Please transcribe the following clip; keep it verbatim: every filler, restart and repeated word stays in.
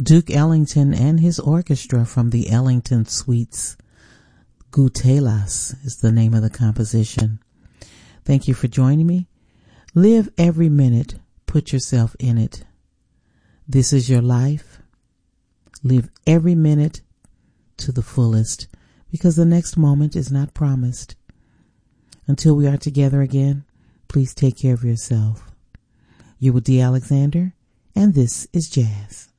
Duke Ellington and his orchestra from the Ellington Suites. Gutelas is the name of the composition. Thank you for joining me. Live every minute. Put yourself in it. This is your life. Live every minute to the fullest, because the next moment is not promised. Until we are together again, please take care of yourself. You were D. Alexander, and this is Jazz.